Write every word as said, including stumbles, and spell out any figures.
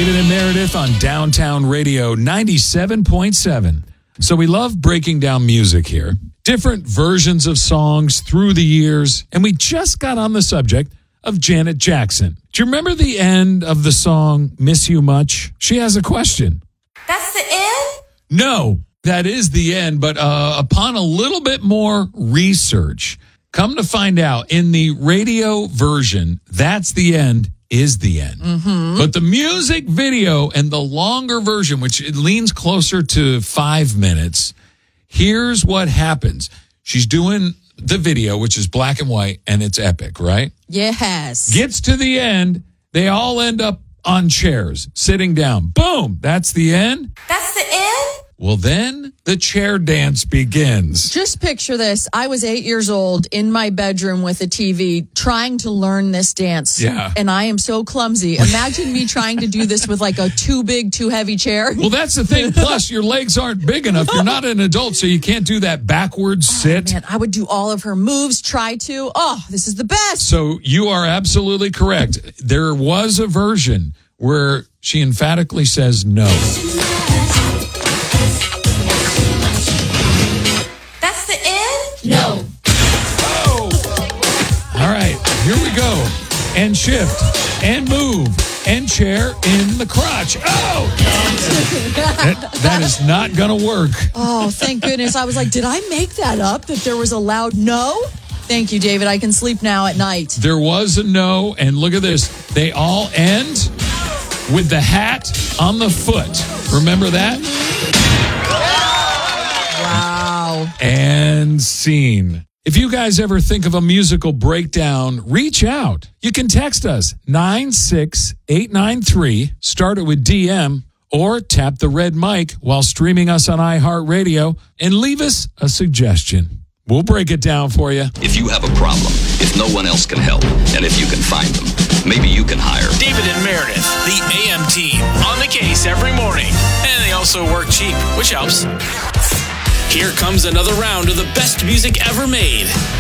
David and Meredith on Downtown Radio ninety-seven point seven. So we love breaking down music here, different versions of songs through the years, and we just got on the subject of Janet Jackson. Do you remember the end of the song, Miss You Much? She has a question. That's the end? No, that is the end, but uh, upon a little bit more research, come to find out, in the radio version, that's the end is the end. Mm-hmm. But the music video and the longer version, which it leans closer to five minutes, here's what happens. She's doing the video, which is black and white, and it's epic, right? Yes. Gets to the end, they all end up on chairs, sitting down. Boom, that's the end. That's the end? Well, then the chair dance begins. Just picture this. I was eight years old in my bedroom with a T V trying to learn this dance. Yeah. And I am so clumsy. Imagine me trying to do this with like a too big, too heavy chair. Well, that's the thing. Plus, your legs aren't big enough. You're not an adult, so you can't do that backwards sit. Oh, man, I would do all of her moves, try to. Oh, this is the best. So you are absolutely correct. There was a version where she emphatically says no. That's the end? No. Oh! All right, here we go. And shift, and move, and chair in the crotch. Oh! that, that is not going to work. Oh, thank goodness. I was like, did I make that up, that there was a loud no? Thank you, David. I can sleep now at night. There was a no, and look at this. They all end with the hat on the foot. Remember that? Wow. And scene. If you guys ever think of a musical breakdown, reach out. You can text us nine six eight nine three, start it with D M, or tap the red mic while streaming us on iHeartRadio and leave us a suggestion. We'll break it down for you. If you have a problem, if no one else can help, and if you can find them, maybe you can hire David and Meredith, the A M team, on the case every morning. And they also work cheap, which helps. Here comes another round of the best music ever made.